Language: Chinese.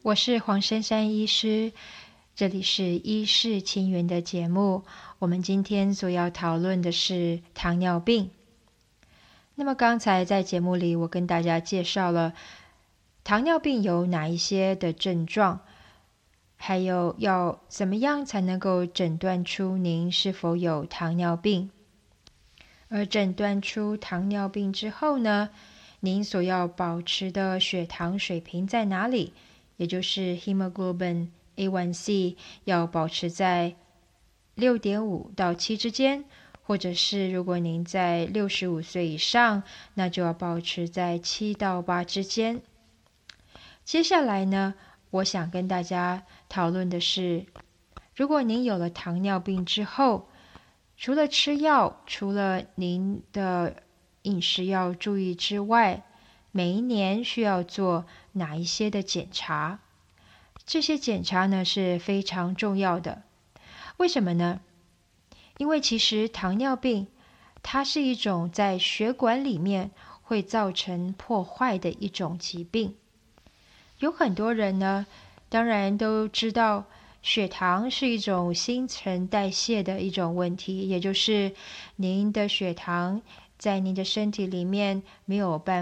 我是黄珊珊医师，这里是医事亲缘的节目。我们今天所要讨论的是糖尿病。那么刚才在节目里，我跟大家介绍了糖尿病有哪一些的症状，还有要怎么样才能够诊断出您是否有糖尿病。而诊断出糖尿病之后呢，您所要保持的血糖水平在哪里？也就是 hemoglobin A1C 要保持在6.5到7之间，或者是如果您在65岁以上，那就要保持在7到8之间。接下来呢，我想跟大家讨论的是，如果您有了糖尿病之后，除了吃药，除了您的饮食要注意之外，每一年需要做哪一些的检查？这些检查呢是非常重要的。为什么呢？因为其实糖尿病它是一种在血管里面会造成破坏的一种疾病。有很多人呢，当然都知道血糖是一种新陈代谢的一种问题，也就是您的血糖在您的身体里面没有办